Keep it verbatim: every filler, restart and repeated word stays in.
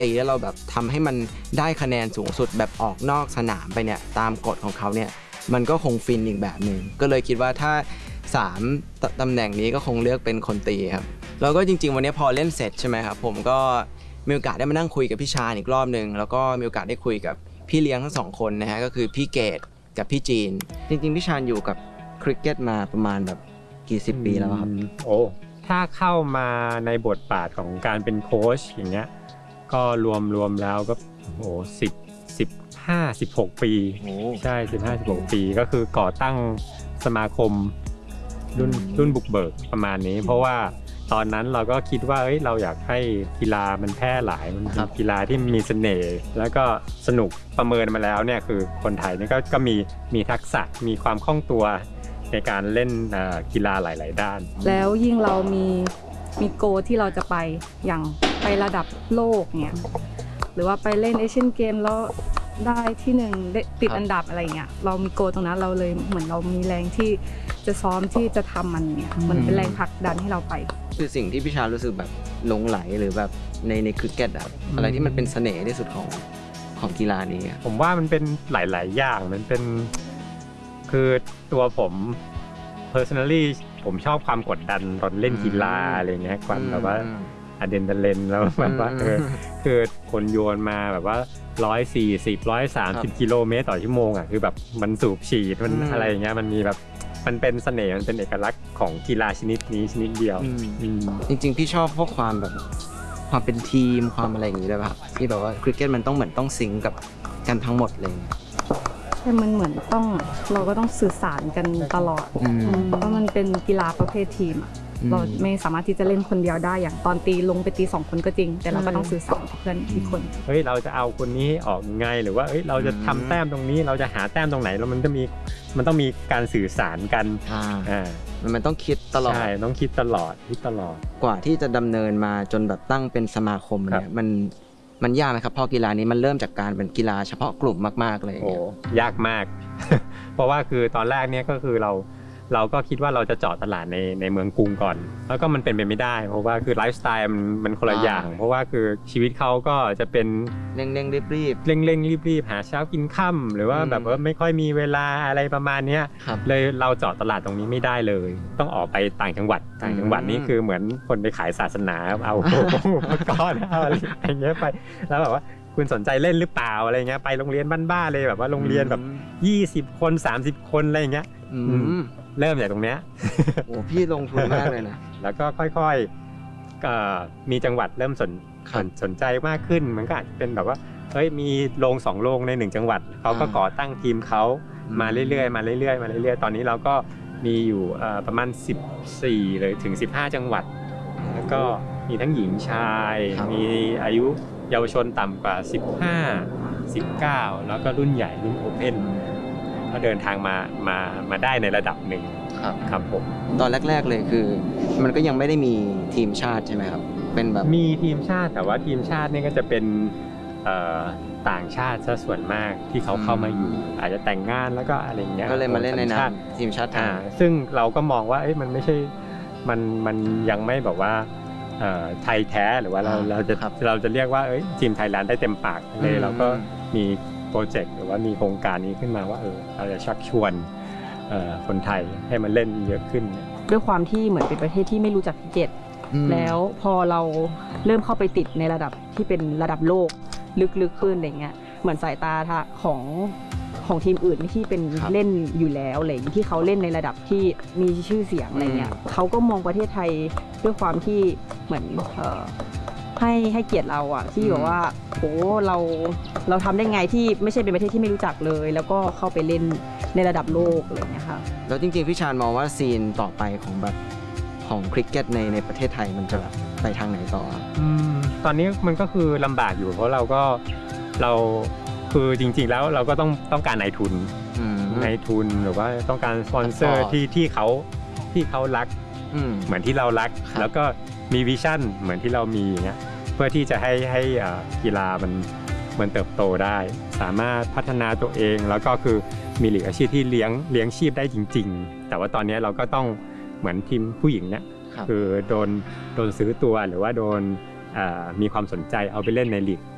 ตีแล้วเราแบบทำให้มันได้คะแนนสูงสุดแบบออกนอกสนามไปเนี่ยตามกฎของเขาเนี่ยมันก็คงฟินอีกแบบหนึ่งก็เลยคิดว่าถ้าสามตำแหน่งนี้ก็คงเลือกเป็นคนตีครับแล้วก็จริงๆวันนี้พอเล่นเสร็จใช่ไหมครับผมก็มีโอกาสได้มานั่งคุยกับพี่ชาญอีกรอบหนึ่งแล้วก็มีโอกาสได้คุยกับพี่เลี้ยงทั้งสองคนนะฮะก็คือพี่เกดกับพี่จีนจริงๆพี่ชาญอยู่กับคริกเก็ตมาประมาณแบบกี่สิบปีแล้วครับโอ้ถ้าเข้ามาในบทบาทของการเป็นโค้ชอย่างเงี้ยก็รวมรวมแล้วก็โอ้สิบสิบห้าสิบหกปีใช่สิบห้าสิบหกปีก็คือก่อตั้งสมาคมรุ่นรุ่นบุกเบิกประมาณนี้เพราะว่าตอนนั้นเราก็คิดว่าเอ้ยเราอยากให้กีฬามันแพร่หลายมันเป็นกีฬาที่มีเสน่ห์แล้วก็สนุกประเมินมาแล้วเนี่ยคือคนไทยนี่ก็ก็มีมีทักษะมีความคล่องตัวในการเล่นกีฬาหลายๆด้านแล้วยิ่งเรามีมีโกที่เราจะไปอย่างไประดับโลกเนี่ยหรือว่าไปเล่นเอเชียนเกมแล้วได้ที่หนึ่งติดอันดับอะไรเงี้ยเรามีโกตรงนั้นเราเลยเหมือนเรามีแรงที่จะซ้อมที่จะทำมันเนี่ยมันเป็นแรงผลักดันให้เราไปคือสิ่งที่พี่ชารู้สึกแบบหลงไหลหรือแบบในในคริกเก็ตอะอะไรที่มันเป็นเสน่ห์ที่สุดของของกีฬานี้ผมว่ามันเป็นหลายๆอย่างมันเป็นคือตัวผม personally ผมชอบความกดดันตอนเล่นกีฬาอะไรเงี้ยความแบบว่าอะดรีนาลีนแล้วแบบว่าเออคือคนโยนมาแบบว่าหนึ่งร้อยสี่สิบ หนึ่งร้อยสามสิบกิโลเมตรต่อชั่วโมงอ่ะคือแบบมันสูบฉีดมันอะไรอย่างเงี้ยมันมีแบบมันเป็นเสน่ห์มันเป็นเอกลักษณ์ของกีฬาชนิดนี้ชนิดเดียวจริงๆพี่ชอบพวกความแบบความเป็นทีมความอะไรอย่างงี้ด้วยครับที่แบบว่าคริกเก็ตมันต้องเหมือนต้องซิงกับกันทั้งหมดเลยใช่มันเหมือนต้องเราก็ต้องสื่อสารกันตลอดเพราะมันเป็นกีฬาประเภททีมเราไม่สามารถที่จะเล่นคนเดียวได้อย่างตอนตีลงไปตีสองคนก็จริงแต่เราก็ต้องสื่อสารกับเพื่อนอีกคนเฮ้ยเราจะเอาคนนี้ออกไงหรือว่าเอ้ยเราจะทำแต้มตรงนี้เราจะหาแต้มตรงไหนแล้วมันจะมีมันต้องมีการสื่อสารกันอ่ามันต้องคิดตลอดใช่ต้องคิดตลอดคิดตลอดกว่าที่จะดำเนินมาจนแบบตั้งเป็นสมาคมเนี่ยมันมันยากไหมครับพอกีฬานี้มันเริ่มจากการเป็นกีฬาเฉพาะกลุ่มมากๆเลยโอ้ยากมาก เพราะว่าคือตอนแรกเนี่ยก็คือเราเราก็คิดว่าเราจะเจาะตลาดในในเมืองกรุงก่อนแล้วก็มันเป็นไปไม่ได้เพราะว่าคือไลฟ์สไตล์มันมันคนละอย่างเพราะว่าคือชีวิตเขาก็จะเป็นเร่งเร่งรีบรีบเร่งเร่งรีบรีบหาเช้ากินค่ำหรือว่าแบบว่าไม่ค่อยมีเวลาอะไรประมาณนี้เลยเราเจาะตลาดตรงนี้ไม่ได้เลยต้องออกไปต่างจังหวัดต่างจังหวัดนี้คือเหมือนคนไปขายศาสนาเอาอุปกรณ์เอาอะไรอย่างเงี้ยไปแล้วแบบว่าคุณสนใจเล่นหรือเปล่าอะไรเงี้ยไปโรงเรียนบ้านๆเลยแบบว่าโรงเรียนแบบยี่สิบคนสามสิบคนอะไรอย่างเงี้ยเริ่มจากตรงเนี้ยโอ้พี่ลงทุนมากเลยนะแล้วก็ค่อยๆมีจังหวัดเริ่มสนสนใจมากขึ้นมันก็อาจจะเป็นแบบว่าเฮ้ยมีโรงสองโรงในหนึ่งจังหวัดเขาก็ก่อตั้งทีมเขามาเรื่อยๆมาเรื่อยๆมาเรื่อยๆตอนนี้เราก็มีอยู่ประมาณสิบสี่เลยถึงสิบห้าจังหวัดแล้วก็มีทั้งหญิงชายมีอายุเยาวชนต่ำกว่าสิบห้า สิบเก้าแล้วก็รุ่นใหญ่รุ่นโอเพ่นก็เดินทางมามามาได้ในระดับหนึ่งครับครับผมตอนแรกๆเลยคือมันก็ยังไม่ได้มีทีมชาติใช่ไหมครับเป็นแบบมีทีมชาติแต่ว่าทีมชาตินี่ก็จะเป็นต่างชาติซะส่วนมากที่เขาเข้ามาอยู่อาจจะแต่งงานแล้วก็อะไรเงี้ยก็เลยมาเล่นในนามทีมชาติอ่าซึ่งเราก็มองว่าเอ้ยมันไม่ใช่มันมันยังไม่แบบว่าไทยแท้หรือว่าเราเราจะเราจะเรียกว่าเอ้ยทีมไทยแลนด์ได้เต็มปากเลยเราก็มีโปรเจกต์หรือว่ามีโครงการนี้ขึ้นมาว่าเออเราจะชักชวนคนไทยให้มันเล่นเยอะขึ้นด้วยความที่เหมือนเป็นประเทศที่ไม่รู้จักคริกเก็ตแล้วพอเราเริ่มเข้าไปติดในระดับที่เป็นระดับโลกลึกๆขึ้นอะไรเงี้ยเหมือนสายตาของของทีมอื่นที่เป็นเล่นอยู่แล้วอะไรที่เขาเล่นในระดับที่มีชื่อเสียงอะไรเงี้ยเขาก็มองประเทศไทยด้วยความที่เหมือนให้ให้เกียรติเราอ่ะที่บอกว่าโอ้เราเราทำได้ไงที่ไม่ใช่เป็นประเทศที่ไม่รู้จักเลยแล้วก็เข้าไปเล่นในระดับโลกอะไรเงี้ยค่ะแล้วจริงๆพี่ชาญมองว่าซีนต่อไปของแบบของคริกเก็ตในในประเทศไทยมันจะแบบไปทางไหนต่ออืมตอนนี้มันก็คือลำบากอยู่เพราะเราก็เราคือจริงๆแล้วเราก็ต้องต้องการนายทุนนายทุนหรือว่าต้องการสปอนเซอร์ที่ที่เขาที่เขารักเหมือนที่เรารักแล้วก็มีวิชั่นเหมือนที่เรามีอย่างเงี้ยเพื่อที่จะให้ให้กีฬามันมันเติบโตได้สามารถพัฒนาตัวเองแล้วก็คือมีหลีกอาชีพที่เลี้ยงเลี้ยงชีพได้จริงๆแต่ว่าตอนนี้เราก็ต้องเหมือนทีมผู้หญิงเนี่ยคือโดนโดนซื้อตัวหรือว่าโดนมีความสนใจเอาไปเล่นในลีก